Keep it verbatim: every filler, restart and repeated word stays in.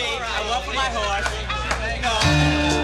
I went for my horse. There you go.